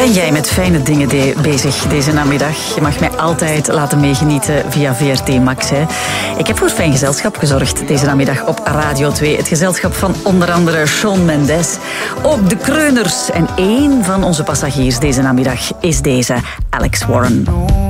Ben jij met fijne dingen bezig deze namiddag? Je mag mij altijd laten meegenieten via VRT Max. Hè. Ik heb voor fijn gezelschap gezorgd deze namiddag op Radio 2. Het gezelschap van onder andere Shawn Mendes. Ook de Kreuners. En één van onze passagiers deze namiddag is deze Alex Warren.